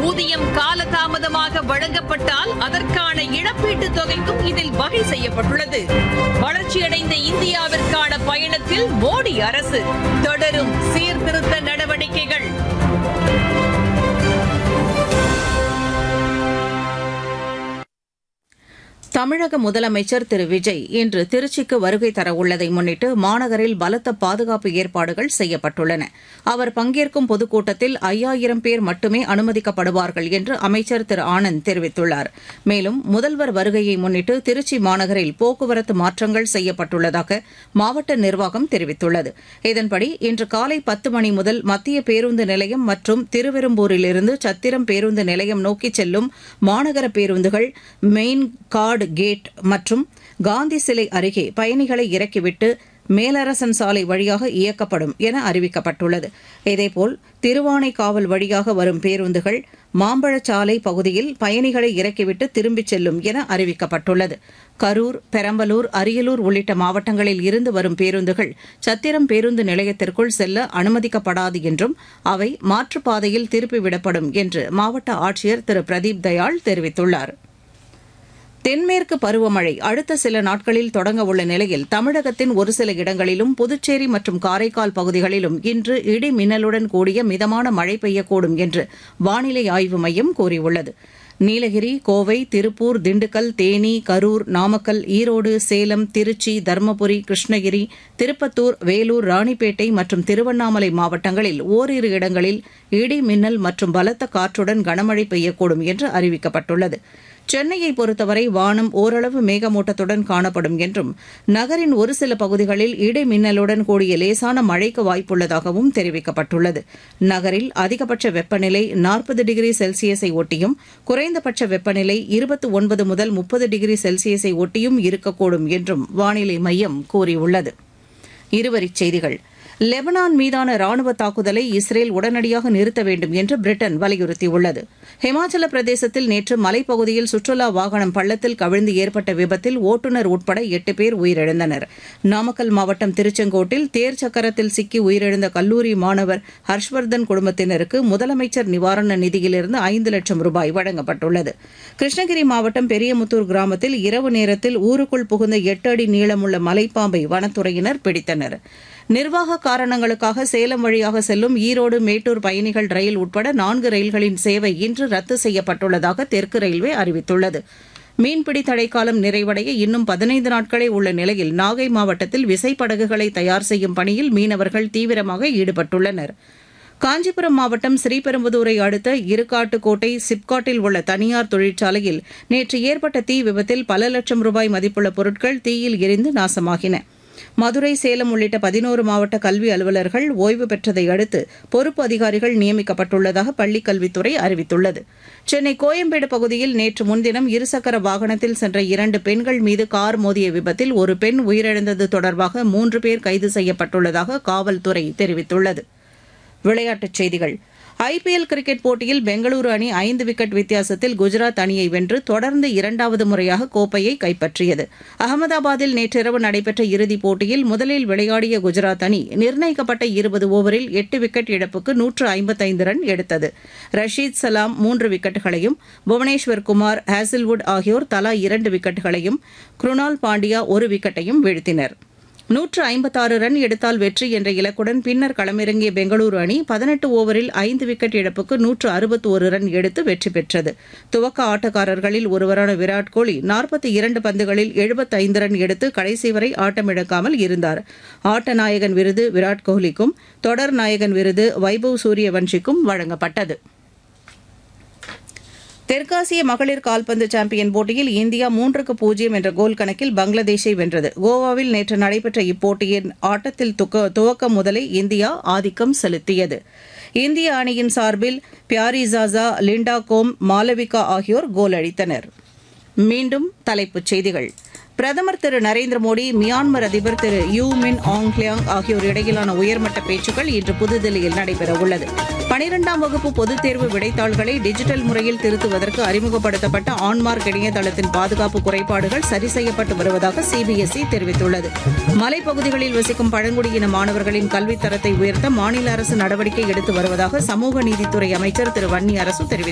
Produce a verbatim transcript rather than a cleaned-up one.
ஊதியம் காலதாமதமாக வழங்கப்பட்டால் அதற்கான இழப்பீட்டுத் தொகைக்கும் இதில் வகை செய்யப்பட்டுள்ளது. வளர்ச்சியடைந்த இந்தியாவிற்கான பயணத்தில் மோடி அரசு தொடரும் சீர்திருத்த நடவடிக்கைகள். தமிழக முதலமைச்சர் திரு விஜய் இன்று திருச்சிக்கு வருகை தரவுள்ளதை முன்னிட்டு மாநகரில் பலத்த பாதுகாப்பு ஏற்பாடுகள் செய்யப்பட்டுள்ளன. அவர் பங்கேற்கும் பொதுக்கூட்டத்தில் ஐயாயிரம் பேர் மட்டுமே அனுமதிக்கப்படுவார்கள் என்று அமைச்சர் திரு ஆனந்த் தெரிவித்துள்ளார். மேலும் முதல்வர் வருகையை முன்னிட்டு திருச்சி மாநகரில் போக்குவரத்து மாற்றங்கள் செய்யப்பட்டுள்ளதாக மாவட்ட நிர்வாகம் தெரிவித்துள்ளது. இதன்படி இன்று காலை பத்து மணி முதல் மத்திய பேருந்து நிலையம் மற்றும் திருவெரும்பூரிலிருந்து சத்திரம் பேருந்து நிலையம் நோக்கி செல்லும் மாநகர பேருந்துகள் மெயின் கார்டு கேட் மற்றும் காந்தி சிலை அருகே பயணிகளை இறக்கிவிட்டு மேலரசன் சாலை வழியாக இயக்கப்படும் என அறிவிக்கப்பட்டுள்ளது. இதேபோல் திருவானைக்காவல் வழியாக வரும் பேருந்துகள் மாம்பழச்சாலை பகுதியில் பயணிகளை இறக்கிவிட்டு திரும்பிச் செல்லும் என அறிவிக்கப்பட்டுள்ளது. கரூர், பெரம்பலூர், அரியலூர் உள்ளிட்ட மாவட்டங்களில் இருந்து வரும் பேருந்துகள் சத்திரம் பேருந்து நிலையத்திற்குள் செல்ல அனுமதிக்கப்படாது என்றும் அவை மாற்றுப்பாதையில் திருப்பிவிடப்படும் என்று மாவட்ட ஆட்சியர் திரு பிரதீப் தயாள் தெரிவித்துள்ளார். தென்மேற்கு பருவமழை அடுத்த சில நாட்களில் தொடங்க உள்ள நிலையில் தமிழகத்தின் ஒரு சில இடங்களிலும் புதுச்சேரி மற்றும் காரைக்கால் பகுதிகளிலும் இன்று இடி மின்னலுடன் கூடிய மிதமான மழை பெய்யக்கூடும் என்று வானிலை ஆய்வு மையம் கூறியுள்ளது. நீலகிரி, கோவை, திருப்பூர், திண்டுக்கல், தேனி, கரூர், நாமக்கல், ஈரோடு, சேலம், திருச்சி, தருமபுரி, கிருஷ்ணகிரி, திருப்பத்தூர், வேலூர், ராணிப்பேட்டை மற்றும் திருவண்ணாமலை மாவட்டங்களில் ஓரிரு இடங்களில் இடி மின்னல் மற்றும் பலத்த காற்றுடன் கனமழை பெய்யக்கூடும் என்று அறிவிக்கப்பட்டுள்ளது. சென்னையை பொறுத்தவரை வானம் ஓரளவு மேகமூட்டத்துடன் காணப்படும் என்றும் நகரின் ஒரு சில பகுதிகளில் இடி மின்னலுடன் கூடிய லேசான மழைக்கு வாய்ப்புள்ளதாகவும் தெரிவிக்கப்பட்டுள்ளது. நகரில் அதிகபட்ச வெப்பநிலை நாற்பது டிகிரி செல்சியஸை ஒட்டியும் குறைந்தபட்ச வெப்பநிலை இருபத்தி ஒன்பது முதல் முப்பது டிகிரி செல்சியஸை ஒட்டியும் இருக்கக்கூடும் என்றும் வானிலை மையம் கூறியுள்ளது. இருவரிச் செய்திகள். லெபனான் மீதான ராணுவ தாக்குதலை இஸ்ரேல் உடனடியாக நிறுத்த வேண்டும் என்று பிரிட்டன் வலியுறுத்தியுள்ளது. ஹிமாச்சல பிரதேசத்தில் நேற்று மலைப்பகுதியில் சுற்றுலா வாகனம் பள்ளத்தில் கவிழ்ந்து ஏற்பட்ட விபத்தில் ஓட்டுநர் உட்பட எட்டு பேர் உயிரிழந்தனர். நாமக்கல் மாவட்டம் திருச்செங்கோட்டில் தேர் சக்கரத்தில் சிக்கி உயிரிழந்த கல்லூரி மாணவர் ஹர்ஷ்வர்தன் குடும்பத்தினருக்கு முதலமைச்சர் நிவாரண நிதியிலிருந்து ஐந்து லட்சம் ரூபாய் வழங்கப்பட்டுள்ளது. கிருஷ்ணகிரி மாவட்டம் பெரியமுத்தூர் கிராமத்தில் இரவு நேரத்தில் ஊருக்குள் புகுந்த எட்டு அடி நீளமுள்ள மலைப்பாம்பை வனத்துறையினர் பிடித்தனர். நிர்வாக காரணங்களுக்காக சேலம் வழியாக செல்லும் ஈரோடு மேட்டூர் பயணிகள் ரயில் உட்பட நான்கு ரயில்களின் சேவை இன்று ரத்து செய்யப்பட்டுள்ளதாக தெற்கு ரயில்வே அறிவித்துள்ளது. மீன்பிடி தடைக்காலம் நிறைவடைய இன்னும் பதினைந்து நாட்களே உள்ள நிலையில் நாகை மாவட்டத்தில் விசைப்படகுகளை தயார் செய்யும் பணியில் மீனவர்கள் தீவிரமாக ஈடுபட்டுள்ளனர். காஞ்சிபுரம் மாவட்டம் ஸ்ரீபெரும்புதூரை அடுத்த இருக்காட்டுக்கோட்டை சிப்காட்டில் உள்ள தனியார் தொழிற்சாலையில் நேற்று ஏற்பட்ட தீ விபத்தில் பல லட்சம் ரூபாய் மதிப்புள்ள பொருட்கள் தீயில் எரிந்து நாசமாகின. மதுரை, சேலம் உள்ளிட்ட பதினோரு மாவட்ட கல்வி அலுவலர்கள் ஓய்வு பெற்றதை அடுத்து பொறுப்பு அதிகாரிகள் நியமிக்கப்பட்டுள்ளதாக பள்ளிக் கல்வித்துறை அறிவித்துள்ளது. சென்னை கோயம்பேடு பகுதியில் நேற்று முன்தினம் இருசக்கர வாகனத்தில் சென்ற இரண்டு பெண்கள் மீது கார் மோதிய விபத்தில் ஒரு பெண் உயிரிழந்தது தொடர்பாக மூன்று பேர் கைது செய்யப்பட்டுள்ளதாக காவல்துறை தெரிவித்துள்ளது. விளையாட்டுச் செய்திகள். ஐபிஎல் கிரிக்கெட் போட்டியில் பெங்களூரு அணி ஐந்து விக்கெட் வித்தியாசத்தில் குஜராத் அணியை வென்று தொடர்ந்து இரண்டாவது முறையாக கோப்பையை கைப்பற்றியது. அகமதாபாத்தில் நேற்றிரவு நடைபெற்ற இறுதிப் போட்டியில் முதலில் விளையாடிய குஜராத் அணி நிர்ணயிக்கப்பட்ட இருபது ஓவரில் எட்டு விக்கெட் இழப்புக்கு நூற்று ஐம்பத்தைந்து ரன் எடுத்தது. ரஷீத் சலாம் மூன்று விக்கெட்டுகளையும் புவனேஸ்வர் குமார், ஹேசில்வுட் ஆகியோர் தலா இரண்டு விக்கெட்டுகளையும் குருணால் பாண்டியா ஒரு விக்கெட்டையும் வீழ்த்தினர். நூற்று ஐம்பத்தாறு ரன் எடுத்தால் வெற்றி என்ற இலக்குடன் பின்னர் களமிறங்கிய பெங்களூரு அணி பதினெட்டு ஓவரில் ஐந்து விக்கெட் இழப்புக்கு நூற்று அறுபத்தோரு ரன் எடுத்து வெற்றி பெற்றது. துவக்க ஆட்டக்காரர்களில் ஒருவரான விராட் கோலி நாற்பத்தி இரண்டு பந்துகளில் எழுபத்தைந்து ரன் எடுத்து கடைசி வரை ஆட்டமிழக்காமல் இருந்தார். ஆட்ட நாயகன் விருது விராட் கோலிக்கும் தொடர் நாயகன் விருது வைபவ் சூரியவன்ஷிக்கும் வழங்கப்பட்டது. தெற்காசிய மகளிர் கால்பந்து சாம்பியன் போட்டியில் இந்தியா மூன்றுக்கு பூஜ்ஜியம் என்ற கோல் கணக்கில் பங்களாதேஷை வென்றது. கோவாவில் நேற்று நடைபெற்ற இப்போட்டியின் ஆட்டத்தில் துவக்கம் முதலே இந்தியா ஆதிக்கம் செலுத்தியது. இந்திய அணியின் சார்பில் பியாரிசாசா, லிண்டா கோம், மாலவிகா ஆகியோர் கோல் அடித்தனர். மீண்டும் தலைப்புச் செய்திகள். பிரதமர் திரு நரேந்திர மோடி, மியான்மர் அதிபர் திரு யூ மின் ஆங் ஹியாங் ஆகியோர் இடையிலான உயர்மட்ட பேச்சுக்கள் இன்று புதுதில்லியில் நடைபெறவுள்ளது. பனிரெண்டாம் வகுப்பு பொதுத் தேர்வு விடைத்தாள்களை டிஜிட்டல் முறையில் திருத்துவதற்கு அறிமுகப்படுத்தப்பட்ட ஆன்மார்க் இணையதளத்தின் பாதுகாப்பு குறைபாடுகள் சரி செய்யப்பட்டு வருவதாக சிபிஎஸ்இ தெரிவித்துள்ளது. மலைப்பகுதிகளில் வசிக்கும் பழங்குடியின மாணவர்களின் கல்வித் தரத்தை உயர்த்த மாநில அரசு நடவடிக்கை எடுத்து வருவதாக சமூக நீதித்துறை அமைச்சர் திரு வன்னி அரசு தெரிவித்துள்ளார்.